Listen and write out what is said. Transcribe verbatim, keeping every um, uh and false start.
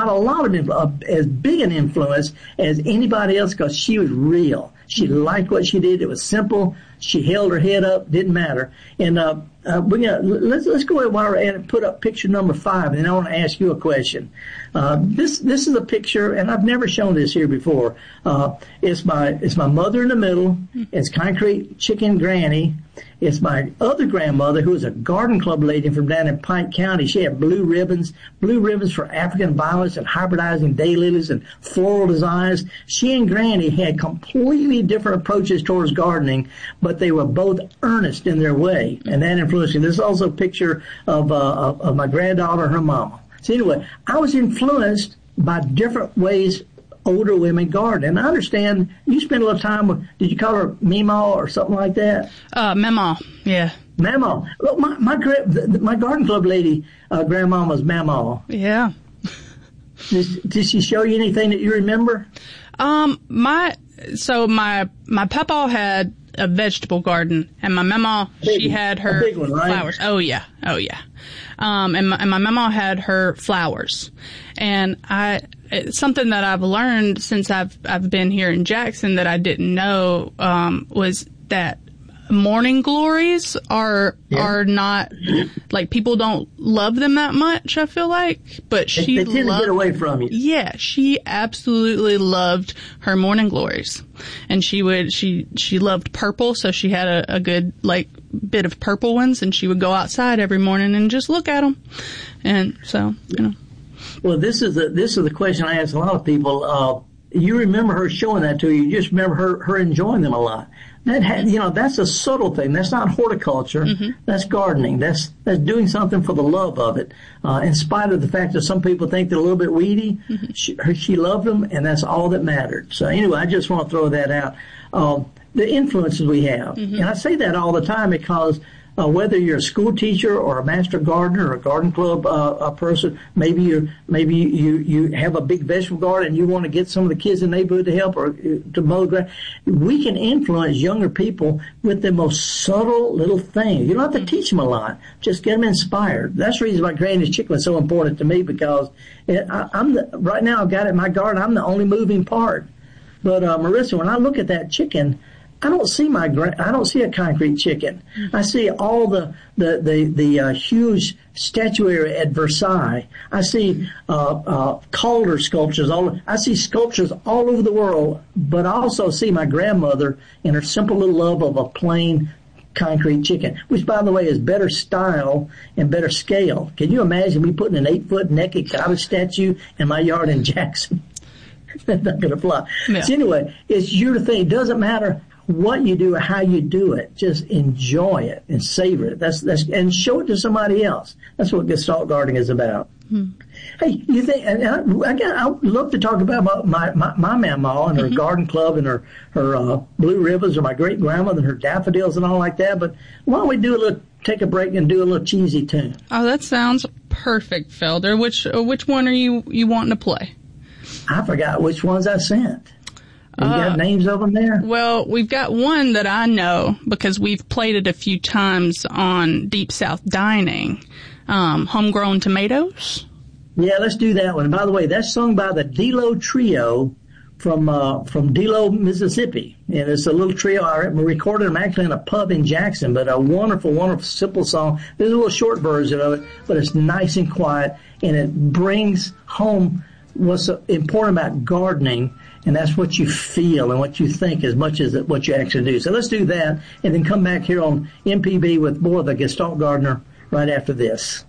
a lot of influence, as big an influence as anybody else, because she was real. She liked what she did. It was simple. She held her head up. Didn't matter. And uh, uh, we're gonna, let's let's go ahead while we're at it, put up picture number five, and then I want to ask you a question. Uh, this this is a picture, and I've never shown this here before. Uh, it's my it's my mother in the middle. It's Concrete Chicken Granny. It's my other grandmother, who was a garden club lady from down in Pike County. She had blue ribbons, blue ribbons for African violets and hybridizing daylilies and floral designs. She and Granny had completely different approaches towards gardening, but they were both earnest in their way, and that influenced me. This is also a picture of, uh, of, of my granddaughter and her mama. So anyway, I was influenced by different ways older women garden. And I understand you spend a little time with, did you call her Meemaw or something like that? Uh, Mamaw, yeah. Mamaw. Look, my, my, my garden club lady, uh, grandmama's Mamaw. Yeah. Did, did she show you anything that you remember? Um, my, so my, my papa had a vegetable garden, and my mama, she had her big one, right? flowers. Oh yeah. Oh yeah. Um, and my, and my mama had her flowers. And I, it's something that I've learned since I've, I've been here in Jackson that I didn't know, um, was that morning glories are, yeah. are not, like, people don't love them that much, I feel like, but she They, they tend loved, to get away from you. Yeah, she absolutely loved her morning glories. And she would, she, she loved purple, so she had a, a good, like, bit of purple ones, and she would go outside every morning and just look at them. And so, you know. Well, this is the, this is the question I ask a lot of people. Uh, you remember her showing that to you. You just remember her, her enjoying them a lot. That had, you know, that's a subtle thing. That's not horticulture. Mm-hmm. That's gardening. That's, that's doing something for the love of it. Uh, in spite of the fact that some people think they're a little bit weedy, mm-hmm. she, her, she loved them, and that's all that mattered. So anyway, I just want to throw that out. Um, the influences we have. Mm-hmm. And I say that all the time because Uh, whether you're a school teacher or a master gardener or a garden club uh, a person, maybe you maybe you you have a big vegetable garden and you want to get some of the kids in the neighborhood to help or to mow the grass. We can influence younger people with the most subtle little things. You don't have to teach them a lot. Just get them inspired. That's the reason why Granny's Chicken is so important to me, because it, I, I'm the, right now I've got it in my garden. I'm the only moving part. But uh, Marissa, when I look at that chicken, I don't see my, I don't see a concrete chicken. I see all the, the, the, the, uh, huge statuary at Versailles. I see, uh, uh, Calder sculptures all, I see sculptures all over the world, but I also see my grandmother and her simple little love of a plain concrete chicken, which by the way is better style and better scale. Can you imagine me putting an eight foot naked cottage statue in my yard in Jackson? That's not going to fly. Yeah. So anyway, it's your thing. It doesn't matter what you do or how you do it. Just enjoy it and savor it. That's, that's, and show it to somebody else. That's what Gestalt gardening is about. Hmm. Hey, you think, and I, I, got, I would love to talk about my, my, my mama and her mm-hmm. garden club and her, her, uh, blue ribbons, or my great grandmother and her daffodils and all like that. But why don't we do a little, take a break and do a little cheesy tune? Oh, that sounds perfect, Felder. Which, uh, which one are you, you wanting to play? I forgot which ones I sent. You uh, got names of them there? Well, we've got one that I know because we've played it a few times on Deep South Dining. Um, Homegrown Tomatoes. Yeah, let's do that one. And by the way, that's sung by the Delo Trio from uh, from Delo, Mississippi. And it's a little trio. I recorded them actually in a pub in Jackson, but a wonderful, wonderful, simple song. There's a little short version of it, but it's nice and quiet, and it brings home what's important about gardening, and that's what you feel and what you think as much as what you actually do. So let's do that, and then come back here on M P B with more of the Gestalt Gardener right after this.